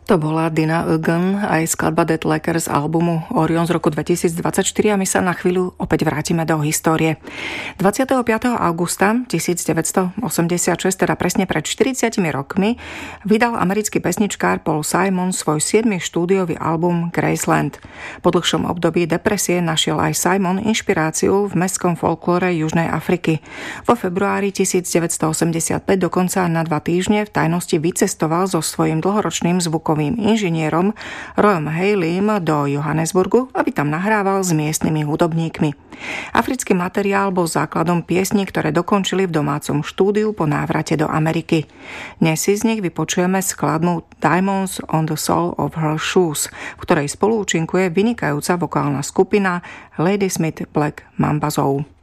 To bola Dina Egan, aj skladba Dead Lecker z albumu Orion z roku 2024 a my sa na chvíľu opäť vrátime do histórie. 25. augusta 1986, teda presne pred 40 rokmi, vydal americký pesničkár Paul Simon svoj 7. štúdiový album Graceland. Po dlhšom období depresie našiel aj Simon inšpiráciu v mestskom folklóre Južnej Afriky. Vo februári 1985 dokonca na 2 týždne v tajnosti vycestoval so svojím dlhoročným zvukovým inžinierom Royom Haleym do Johannesburgu, aby tam nahrával s miestnymi hudobníkmi. Africký materiál bol základom piesní, ktoré dokončili v domácom štúdiu po návrate do Ameriky. Dnes si z nich vypočujeme skladbu Diamonds on the Sole of Her Shoes, v ktorej spoluúčinkuje vynikajúca vokálna skupina Ladysmith Black Mambazo.